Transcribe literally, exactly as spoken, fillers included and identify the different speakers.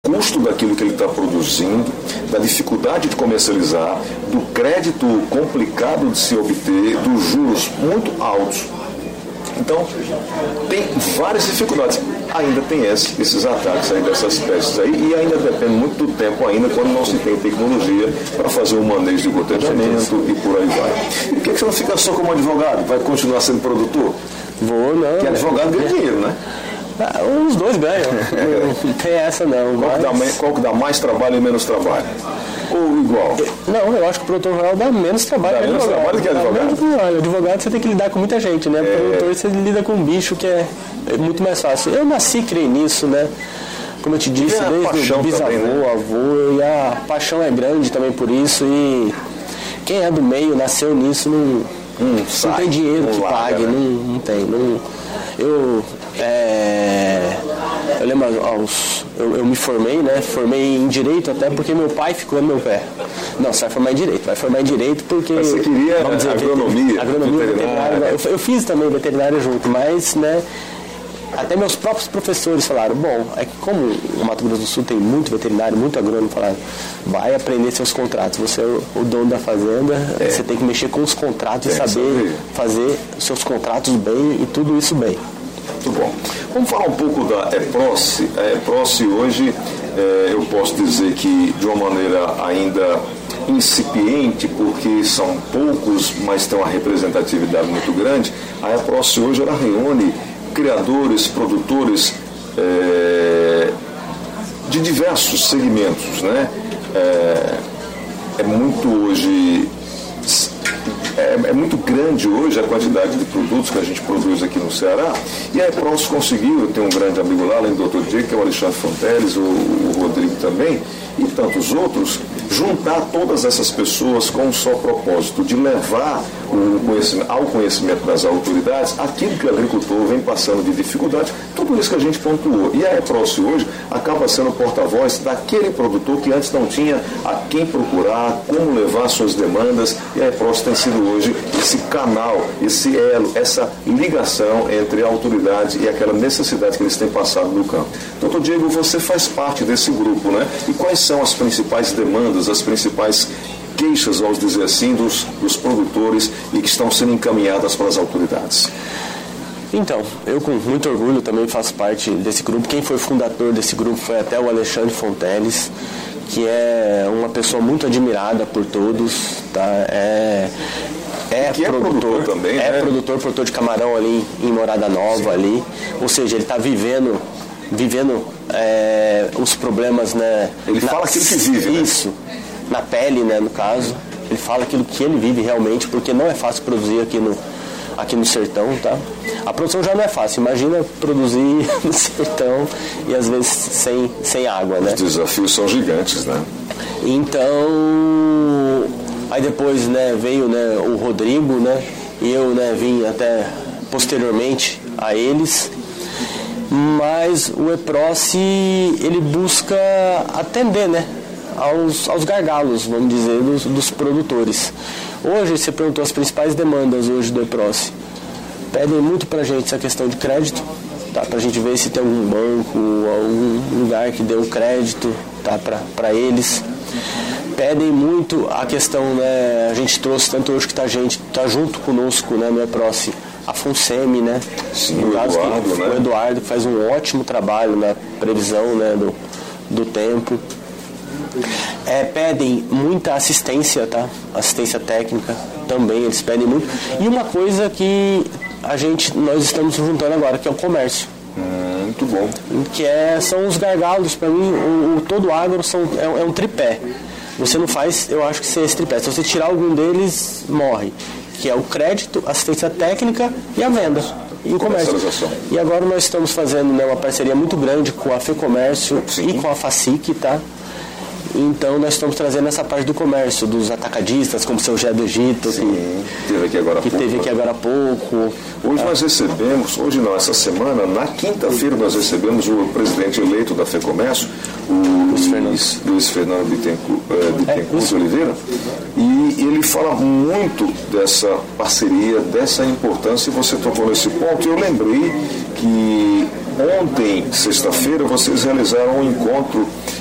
Speaker 1: custo daquilo que ele está produzindo, da dificuldade de comercializar, do crédito complicado de se obter, dos juros muito altos. Então, tem várias dificuldades. Ainda tem esse, esses ataques aí dessas pestes aí, e ainda depende muito do tempo ainda, quando não se tem tecnologia para fazer o manejo de gotejamento e por aí vai. E por que você não fica só como advogado? Vai continuar sendo produtor?
Speaker 2: Vou, não.
Speaker 1: Porque advogado ganha dinheiro, né?
Speaker 2: Ah, os dois ganham. Não tem essa não.
Speaker 1: Qual,
Speaker 2: mas...
Speaker 1: que dá, qual que dá mais trabalho e menos trabalho? Ou igual?
Speaker 2: Não, eu acho que o produtor rural dá menos trabalho
Speaker 1: dá
Speaker 2: que
Speaker 1: menos
Speaker 2: advogado.
Speaker 1: trabalho que advogado.
Speaker 2: Dá menos, olha, advogado você tem que lidar com muita gente, né? É... Produtor você lida com um bicho que é muito mais fácil. Eu nasci e criei nisso, né? Como eu te disse, desde o bisavô, também, né? avô, e a paixão é grande também por isso. E quem é do meio, nasceu nisso, não, hum, não sai, tem dinheiro que larga, pague, né? não, não tem. Não, eu, é, eu lembro, aos, eu, eu me formei, né? Formei em Direito até porque meu pai ficou no meu pé. Não, você vai formar em Direito, vai formar em Direito porque...
Speaker 1: Mas você queria
Speaker 2: vamos dizer,
Speaker 1: agronomia,
Speaker 2: agronomia veterinária. Eu, eu fiz também veterinária junto, mas, né... Até meus próprios professores falaram, bom, é que como o Mato Grosso do Sul tem muito veterinário, muito agrônomo, falaram, vai aprender seus contratos, você é o, o dono da fazenda, é. você tem que mexer com os contratos é, e saber fazer seus contratos bem e tudo isso bem.
Speaker 1: Muito bom. Vamos falar um pouco da EPROSSE. A EPROSSE hoje, é, eu posso dizer que de uma maneira ainda incipiente, porque são poucos, mas tem uma representatividade muito grande, a EPROSSE hoje ela reúne criadores, produtores é, de diversos segmentos, né? É, é muito hoje é, é muito grande hoje a quantidade de produtos que a gente produz aqui no Ceará, e a EPROSSE conseguiu, eu tenho um grande amigo lá, além do doutor Diego, que é o Alexandre Fonteles, o, o Rodrigo também, e tantos outros, juntar todas essas pessoas com um só propósito, de levar o conhecimento, ao conhecimento das autoridades aquilo que o agricultor vem passando de dificuldade, tudo isso que a gente pontuou. E a EPROSSE hoje acaba sendo porta-voz daquele produtor que antes não tinha a quem procurar, como levar suas demandas, e a EPROSSE tem sido hoje esse canal, esse elo, essa ligação entre a autoridade e aquela necessidade que eles têm passado no campo. Doutor Diego, você faz parte desse grupo, né? E quais são as principais demandas, as principais queixas, vamos dizer assim, dos, dos produtores e que estão sendo encaminhadas para as autoridades?
Speaker 2: Então, eu com muito orgulho também faço parte desse grupo. Quem foi fundador desse grupo foi até o Alexandre Fonteles, que é uma pessoa muito admirada por todos, tá? É, é,
Speaker 1: que
Speaker 2: produtor,
Speaker 1: é produtor também,
Speaker 2: é
Speaker 1: né?
Speaker 2: produtor, produtor de camarão ali em Morada Nova. Sim. Ali, ou seja, ele está vivendo, vivendo é, os problemas, né?
Speaker 1: Ele na, fala aquilo que vive,
Speaker 2: isso,
Speaker 1: né?
Speaker 2: Na pele, né, no caso. Ele fala aquilo que ele vive realmente, porque não é fácil produzir aqui no, aqui no sertão, tá? A produção já não é fácil, imagina produzir no sertão e às vezes sem, sem água, né?
Speaker 1: Os desafios são gigantes, né?
Speaker 2: Então, aí depois, né, veio, né, o Rodrigo, né, e eu, né, vim até posteriormente a eles, mas o EPROSSE, ele busca atender, né, aos, aos gargalos, vamos dizer, dos, dos produtores. Hoje, você perguntou as principais demandas hoje do EPROSSE. Pedem muito pra gente essa questão de crédito, tá? Pra gente ver se tem algum banco, algum lugar que dê um crédito, tá? Pra, pra eles. Pedem muito a questão, né? A gente trouxe tanto hoje que tá, gente, tá junto conosco, né, no EPROSSE, a FUNSEMI, né?
Speaker 1: Sim, no caso, o Eduardo, que, né?
Speaker 2: O Eduardo, que faz um ótimo trabalho na previsão, né, do, do tempo. É, pedem muita assistência, tá? Assistência técnica também, eles pedem muito. E uma coisa que a gente, nós estamos juntando agora, que é o comércio.
Speaker 1: Hum, muito bom.
Speaker 2: Que é, são os gargalos, para mim, o, o, todo o agro são, é, é um tripé. Você não faz, eu acho que sem esse tripé. Se você tirar algum deles, morre. Que é o crédito, assistência técnica e a venda. E o comércio. E agora nós estamos fazendo, né, uma parceria muito grande com a FEComércio. Sim. E com a FACIC, tá? Então nós estamos trazendo essa parte do comércio, dos atacadistas, como o seu Gé do Egito,
Speaker 1: Sim, que, teve aqui agora há
Speaker 2: que
Speaker 1: pouco.
Speaker 2: teve aqui agora há pouco.
Speaker 1: Hoje ah. nós recebemos, hoje não, essa semana, na quinta-feira nós recebemos o presidente eleito da FEComércio, o Luiz Fernando, Luiz Fernando Bittencourt, uh, Bittencourt é, Oliveira, e ele fala muito dessa parceria, dessa importância, e você tocou nesse ponto, e eu lembrei que Ontem, sexta-feira, vocês realizaram um encontro